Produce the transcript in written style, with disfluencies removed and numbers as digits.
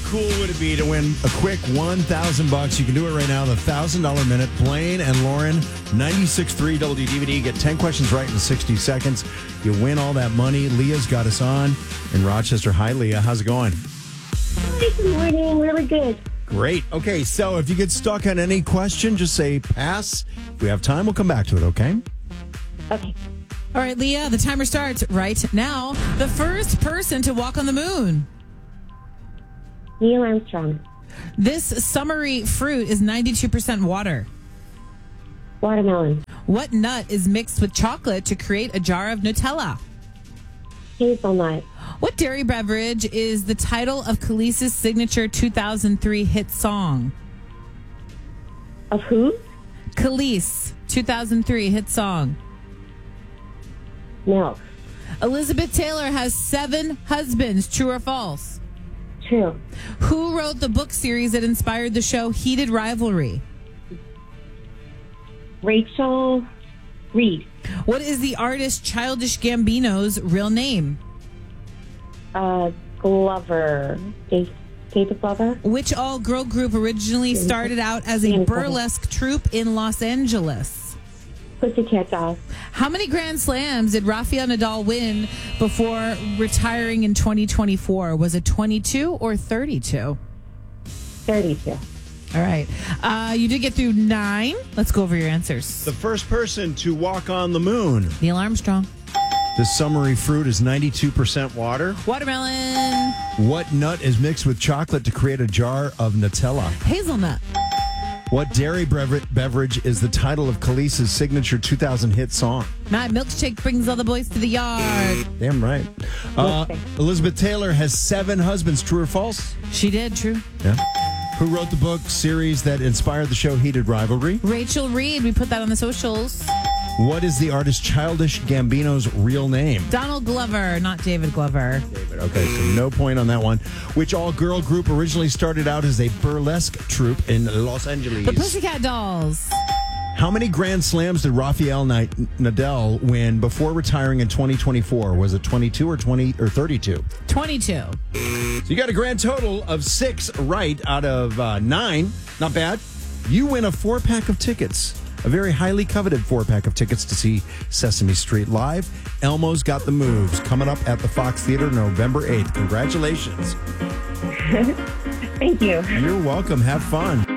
cool would it be to win a quick $1,000? You can do it right now. The $1,000 minute. Blaine and Lauren, 96.3 WDVD. Get 10 questions right in 60 seconds. You win all that money. Leah's got us on in Rochester. Hi, Leah. How's it going? Hi, good morning. Really good. Great. Okay, so if you get stuck on any question, just say pass. If we have time, we'll come back to it, okay? Okay. All right, Leah, the timer starts right now. The first person to walk on the moon. Neil Armstrong. This summery fruit is 92% water. Watermelon. What nut is mixed with chocolate to create a jar of Nutella? Hazelnut. What dairy beverage is the title of Khalees's signature 2003 hit song? Of who? Khalees, 2003 hit song. Milk. Elizabeth Taylor has 7 husbands. True or false? True. Who wrote the book series that inspired the show Heated Rivalry? Rachel Reed. What is the artist Childish Gambino's real name? Glover. David Glover. Which all-girl group originally started out as a burlesque troupe in Los Angeles? Pussycat Dolls. How many Grand Slams did Rafael Nadal win before retiring in 2024? Was it 22 or 32? 32. All right. You did get through 9. Let's go over your answers. The first person to walk on the moon. Neil Armstrong. The summery fruit is 92% water. Watermelon. What nut is mixed with chocolate to create a jar of Nutella? Hazelnut. What dairy beverage is the title of Khalees's signature 2000 hit song? My milkshake brings all the boys to the yard. Damn right. Elizabeth Taylor has 7 husbands. True or false? She did, true. Yeah. Who wrote the book series that inspired the show Heated Rivalry? Rachel Reed. We put that on the socials. What is the artist Childish Gambino's real name? Donald Glover, not David Glover. David. Okay, so no point on that one. Which all-girl group originally started out as a burlesque troupe in Los Angeles? The Pussycat Dolls. How many Grand Slams did Rafael Nadal win before retiring in 2024? Was it 22 or 20 or 32? 22. So you got a grand total of 6 right out of 9. Not bad. You win a 4-pack of tickets. A very highly coveted 4-pack of tickets to see Sesame Street live. Elmo's Got the Moves coming up at the Fox Theater November 8th. Congratulations. Thank you. You're welcome. Have fun.